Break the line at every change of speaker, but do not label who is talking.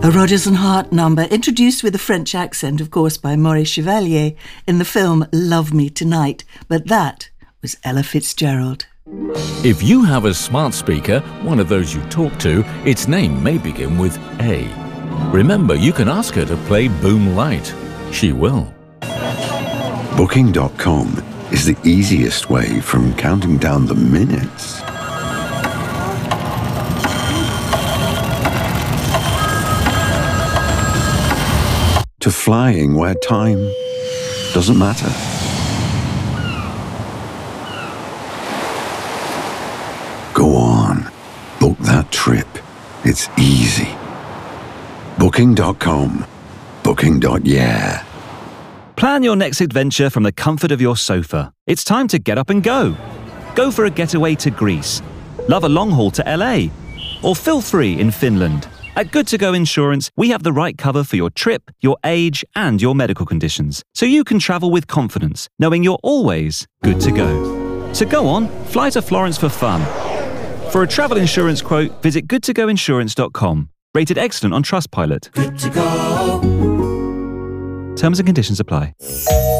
A Rodgers and Hart number, introduced with a French accent, of course, by Maurice Chevalier in the film Love Me Tonight. But that was Ella Fitzgerald.
If you have a smart speaker, one of those you talk to, its name may begin with A. Remember, you can ask her to play Boom Light. She will.
Booking.com is the easiest way from counting down the minutes to flying where time doesn't matter. Go on, book that trip. It's easy. Booking.com. Booking.yeah.
Plan your next adventure from the comfort of your sofa. It's time to get up and go. Go for a getaway to Greece. Love a long haul to LA. Or feel free in Finland. At Good To Go Insurance, we have the right cover for your trip, your age, and your medical conditions, so you can travel with confidence, knowing you're always good to go. So go on, fly to Florence for fun. For a travel insurance quote, visit goodtogoinsurance.com. Rated excellent on Trustpilot.
Good to go.
Terms and conditions apply.